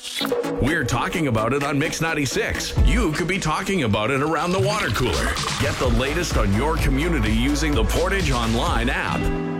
We're talking about it on Mix 96. You could be talking about it around the water cooler. Get the latest on your community using the Portage Online app.